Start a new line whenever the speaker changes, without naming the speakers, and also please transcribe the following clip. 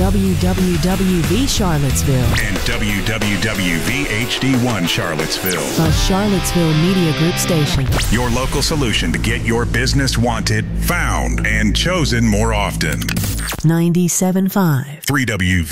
WWWV Charlottesville
and WWWV HD1 Charlottesville.
A Charlottesville Media Group station.
Your local solution to get your business wanted, found, and chosen more often.
97.5
3WV.